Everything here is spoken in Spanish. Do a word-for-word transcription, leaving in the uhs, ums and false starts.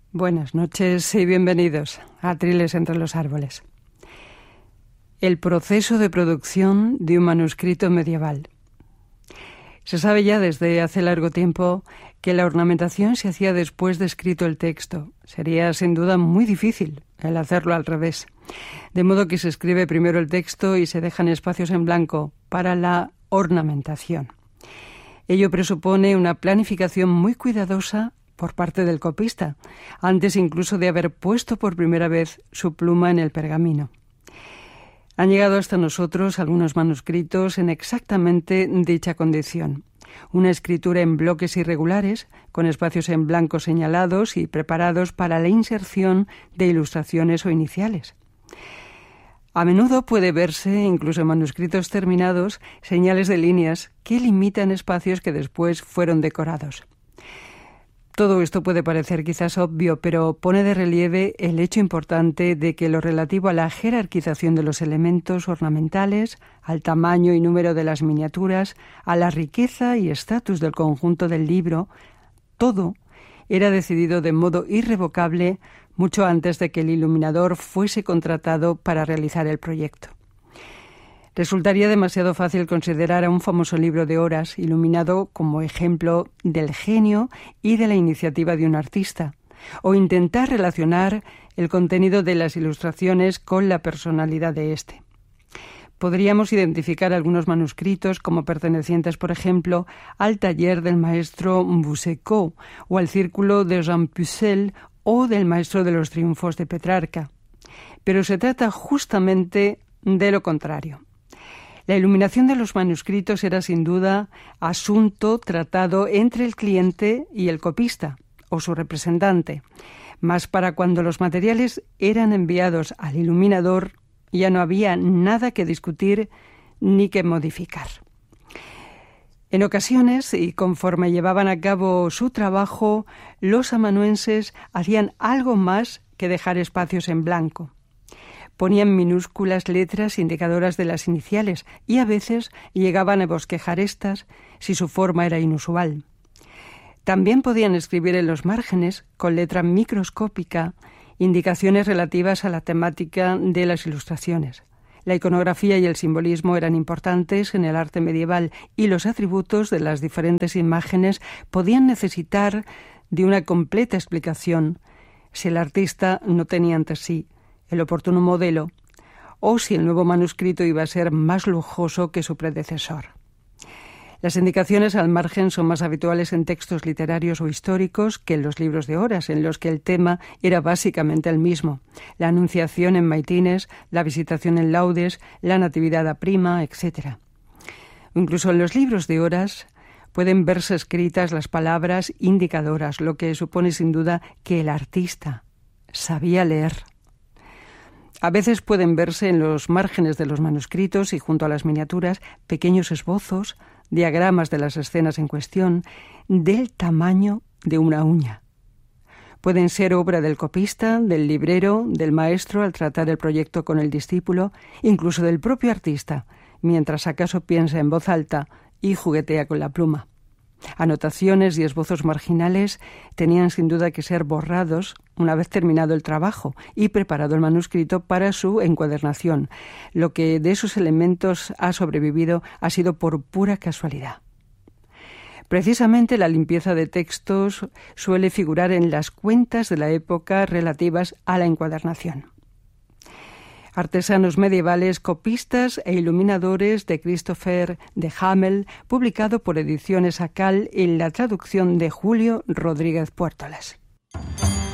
Buenas noches y bienvenidos a Atriles entre los árboles. El proceso de producción de un manuscrito medieval. Se sabe ya desde hace largo tiempo que la ornamentación se hacía después de escrito el texto. Sería sin duda muy difícil el hacerlo al revés. De modo que se escribe primero el texto y se dejan espacios en blanco para la ornamentación. Ello presupone una planificación muy cuidadosa por parte del copista, antes incluso de haber puesto por primera vez su pluma en el pergamino. Han llegado hasta nosotros algunos manuscritos en exactamente dicha condición. Una escritura en bloques irregulares, con espacios en blanco señalados y preparados para la inserción de ilustraciones o iniciales. A menudo puede verse, incluso en manuscritos terminados, señales de líneas que limitan espacios que después fueron decorados. Todo esto puede parecer quizás obvio, pero pone de relieve el hecho importante de que lo relativo a la jerarquización de los elementos ornamentales, al tamaño y número de las miniaturas, a la riqueza y estatus del conjunto del libro, todo era decidido de modo irrevocable mucho antes de que el iluminador fuese contratado para realizar el proyecto. Resultaría demasiado fácil considerar a un famoso libro de horas iluminado como ejemplo del genio y de la iniciativa de un artista, o intentar relacionar el contenido de las ilustraciones con la personalidad de éste. Podríamos identificar algunos manuscritos como pertenecientes, por ejemplo, al taller del maestro Boucicaut o al círculo de Jean Pucelle o del maestro de los triunfos de Petrarca. Pero se trata justamente de lo contrario. La iluminación de los manuscritos era sin duda asunto tratado entre el cliente y el copista o su representante, mas para cuando los materiales eran enviados al iluminador ya no había nada que discutir ni que modificar. En ocasiones, y conforme llevaban a cabo su trabajo, los amanuenses hacían algo más que dejar espacios en blanco. Ponían minúsculas letras indicadoras de las iniciales y a veces llegaban a bosquejar estas si su forma era inusual. También podían escribir en los márgenes, con letra microscópica, indicaciones relativas a la temática de las ilustraciones. La iconografía y el simbolismo eran importantes en el arte medieval y los atributos de las diferentes imágenes podían necesitar de una completa explicación si el artista no tenía ante sí el oportuno modelo, o si el nuevo manuscrito iba a ser más lujoso que su predecesor. Las indicaciones al margen son más habituales en textos literarios o históricos que en los libros de horas, en los que el tema era básicamente el mismo: la anunciación en maitines, la visitación en laudes, la natividad a prima, etcétera. Incluso en los libros de horas pueden verse escritas las palabras indicadoras, lo que supone sin duda que el artista sabía leer. A veces pueden verse en los márgenes de los manuscritos y junto a las miniaturas pequeños esbozos, diagramas de las escenas en cuestión, del tamaño de una uña. Pueden ser obra del copista, del librero, del maestro al tratar el proyecto con el discípulo, incluso del propio artista, mientras acaso piensa en voz alta y juguetea con la pluma. Anotaciones y esbozos marginales tenían sin duda que ser borrados una vez terminado el trabajo y preparado el manuscrito para su encuadernación. Lo que de esos elementos ha sobrevivido ha sido por pura casualidad. Precisamente la limpieza de textos suele figurar en las cuentas de la época relativas a la encuadernación. Artesanos medievales, copistas e iluminadores de Christopher de Hamel, publicado por Ediciones Acal en la traducción de Julio Rodríguez Puertolas.